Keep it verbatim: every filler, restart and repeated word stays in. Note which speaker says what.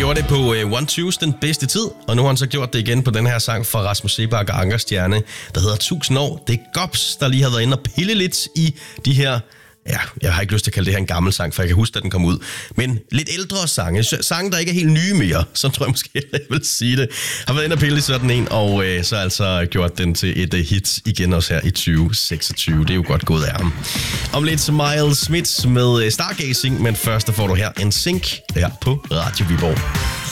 Speaker 1: gjorde det på uh, One Two's Den Bedste Tid, og nu har han så gjort det igen på den her sang fra Rasmus Seebach og Anker Stjerne, der hedder tusind år. Det er Gops, der lige har været inde og pille lidt i de her... Ja, jeg har ikke lyst til at kalde det her en gammel sang, for jeg kan huske, at den kom ud. Men lidt ældre sange, sange, der ikke er helt nye mere, så tror jeg måske, jeg vil sige det, har været inde og pille i sådan en, og øh, så altså gjort den til et uh, hit igen også her i tyve seksogtyve. Det er jo godt gået af ham. Om lidt Miles Smith med uh, Stargazing, men først der får du her en sync her på Radio Viborg.